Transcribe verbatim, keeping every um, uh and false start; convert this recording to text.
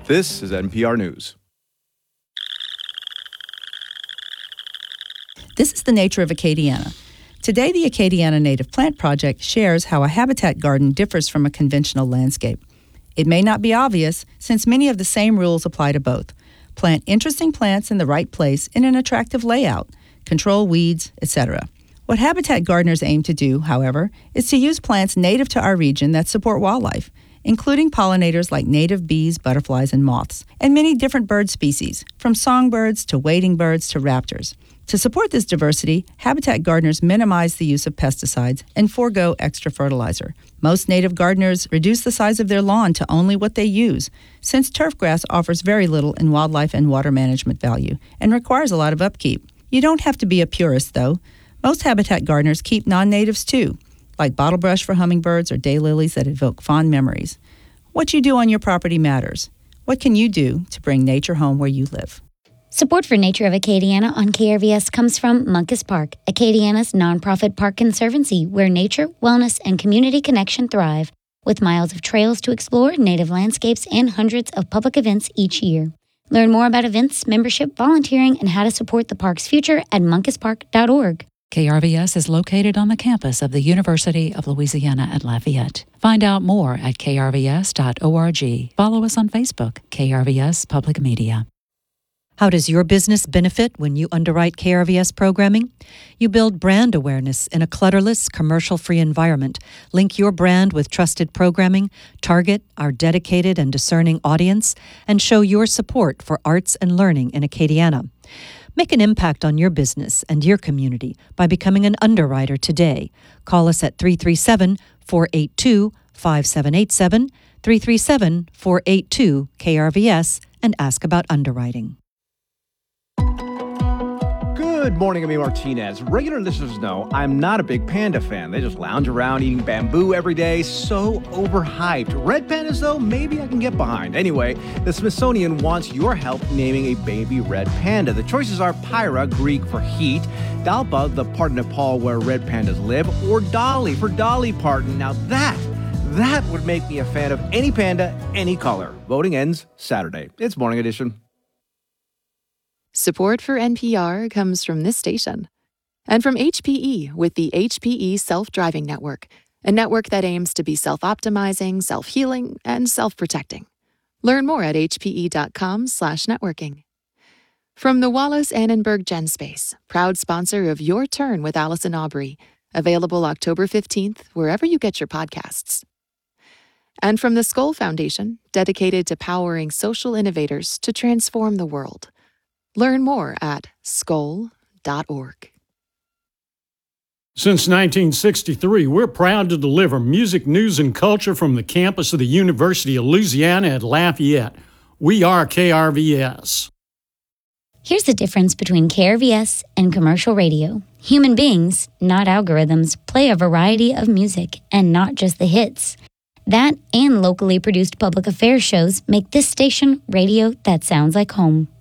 This is N P R News. This is the nature of Acadiana. Today, the Acadiana Native Plant Project shares how a habitat garden differs from a conventional landscape. It may not be obvious, since many of the same rules apply to both. Plant interesting plants in the right place in an attractive layout, control weeds, et cetera. What habitat gardeners aim to do, however, is to use plants native to our region that support wildlife, including pollinators like native bees, butterflies, and moths, and many different bird species, from songbirds to wading birds to raptors. To support this diversity, habitat gardeners minimize the use of pesticides and forego extra fertilizer. Most native gardeners reduce the size of their lawn to only what they use, since turfgrass offers very little in wildlife and water management value and requires a lot of upkeep. You don't have to be a purist, though. Most habitat gardeners keep non-natives too, like bottlebrush for hummingbirds or daylilies that evoke fond memories. What you do on your property matters. What can you do to bring nature home where you live? Support for Nature of Acadiana on K R V S comes from Muncus Park, Acadiana's nonprofit park conservancy where nature, wellness, and community connection thrive, with miles of trails to explore, native landscapes, and hundreds of public events each year. Learn more about events, membership, volunteering, and how to support the park's future at muncus park dot org. K R V S is located on the campus of the University of Louisiana at Lafayette. Find out more at k r v s dot org. Follow us on Facebook, K R V S Public Media. How does your business benefit when you underwrite K R V S programming? You build brand awareness in a clutterless, commercial-free environment. Link your brand with trusted programming, target our dedicated and discerning audience, and show your support for arts and learning in Acadiana. Make an impact on your business and your community by becoming an underwriter today. Call us at three three seven, four eight two, five seven eight seven, three three seven, four eight two, K R V S, and ask about underwriting. Good morning, I'm Martinez. Regular listeners know I'm not a big panda fan. They just lounge around eating bamboo every day. So overhyped. Red pandas, though, maybe I can get behind. Anyway, the Smithsonian wants your help naming a baby red panda. The choices are Pyra, Greek for heat, Dalpa, the part of Nepal where red pandas live, or Dolly for Dolly Parton. Now that, that would make me a fan of any panda, any color. Voting ends Saturday. It's Morning Edition. Support for N P R comes from this station and from H P E with the H P E Self-Driving Network, a network that aims to be self-optimizing, self-healing, and self-protecting. Learn more at h p e dot com slash networking. From the Wallace Annenberg GenSpace, proud sponsor of Your Turn with Allison Aubrey, available October fifteenth wherever you get your podcasts. And from the Skoll Foundation, dedicated to powering social innovators to transform the world. Learn more at skoll dot org. Since nineteen sixty-three, we're proud to deliver music, news, and culture from the campus of the University of Louisiana at Lafayette. We are K R V S. Here's the difference between K R V S and commercial radio. Human beings, not algorithms, play a variety of music, and not just the hits. That and locally produced public affairs shows make this station radio that sounds like home.